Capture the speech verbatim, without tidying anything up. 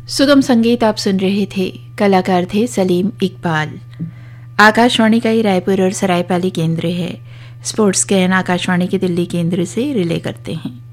सुगम संगीत आप सुन रहे थे। कलाकार थे सलीम इकबाल। आकाशवाणी का ही रायपुर और सरायपाली केंद्र है। स्पोर्ट्स कैन आकाशवाणी के दिल्ली केंद्र से रिले करते हैं।